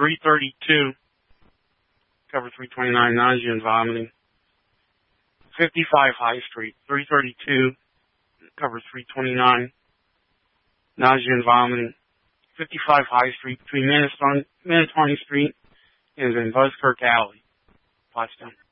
332, cover 329, nausea and vomiting. 55 High Street, 332, cover 329, nausea and vomiting. 55 High Street between Minnetonka Street and then Buzzkirk Alley, Pottstown.